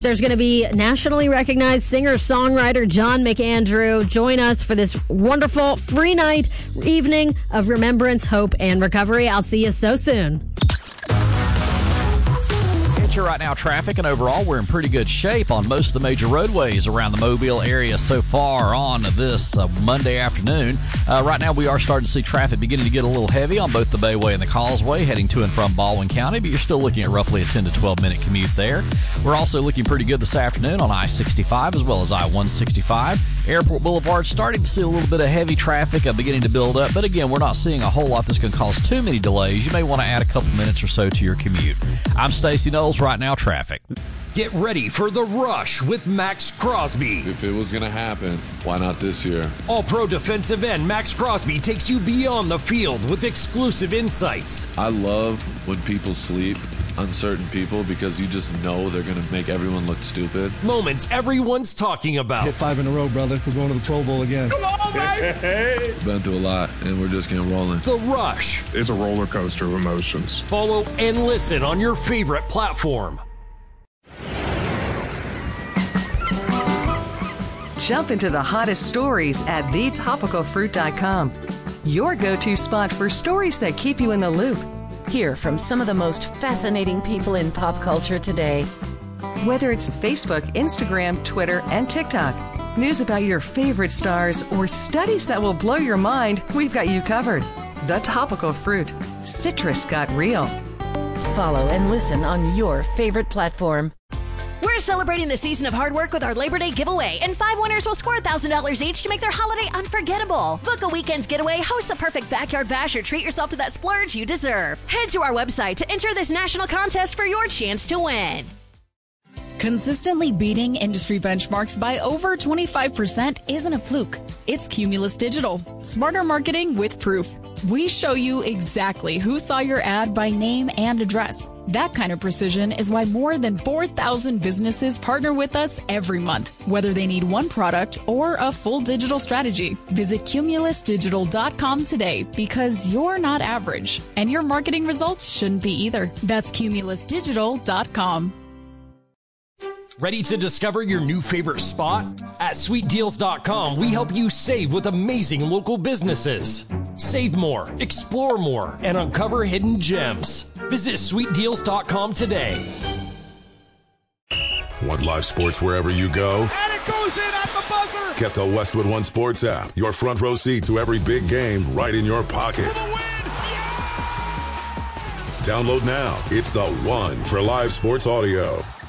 There's going to be nationally recognized singer-songwriter John McAndrew join us for this wonderful free night evening of remembrance, hope, and recovery. I'll see you so soon. Right now, traffic and overall, we're in pretty good shape on most of the major roadways around the Mobile area so far on this Monday afternoon. Right now, we are starting to see traffic beginning to get a little heavy on both the Bayway and the Causeway heading to and from Baldwin County, but you're still looking at roughly a 10 to 12 minute commute there. We're also looking pretty good this afternoon on I-65 as well as I-165. Airport Boulevard starting to see a little bit of heavy traffic beginning to build up, but again, we're not seeing a whole lot that's going to cause too many delays. You may want to add a couple minutes or so to your commute. I'm Stacey Knowles. Right now, traffic. Get ready for The Rush with Max Crosby. If it was going to happen, why not this year? All-pro defensive end Max Crosby takes you beyond the field with exclusive insights. I love when people sleep, uncertain people, because you just know they're going to make everyone look stupid. Moments everyone's talking about. Hit 5 in a row, brother. We're going to the Pro Bowl again. Come on, baby! Been through a lot, and we're just getting rolling. The Rush. It's a roller coaster of emotions. Follow and listen on your favorite platform. Jump into the hottest stories at thetopicalfruit.com. Your go-to spot for stories that keep you in the loop. Hear from some of the most fascinating people in pop culture today. Whether it's Facebook, Instagram, Twitter, and TikTok, news about your favorite stars, or studies that will blow your mind, we've got you covered. The Topical Fruit. Citrus got real. Follow and listen on your favorite platform. We're celebrating the season of hard work with our Labor Day giveaway, and 5 winners will score $1,000 each to make their holiday unforgettable. Book a weekend's getaway, host a perfect backyard bash, or treat yourself to that splurge you deserve. Head to our website to enter this national contest for your chance to win. Consistently beating industry benchmarks by over 25% isn't a fluke. It's Cumulus Digital. Smarter marketing with proof. We show you exactly who saw your ad by name and address. That kind of precision is why more than 4,000 businesses partner with us every month, whether they need one product or a full digital strategy. Visit cumulusdigital.com today, because you're not average, and your marketing results shouldn't be either. That's cumulusdigital.com. Ready to discover your new favorite spot? At sweetdeals.com, we help you save with amazing local businesses. Save more, explore more, and uncover hidden gems. Visit sweetdeals.com today. Want live sports wherever you go? And it goes in at the buzzer! Get the Westwood One Sports app. Your front row seat to every big game right in your pocket. For the win! Yeah! Download now. It's the one for live sports audio.